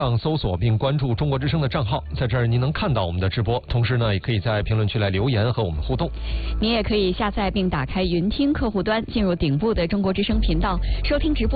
搜索并关注中国之声的账号，在这儿您能看到我们的直播，同时呢，也可以在评论区来留言和我们互动。 您也可以下载并打开云听客户端，进入顶部的中国之声频道收听直播。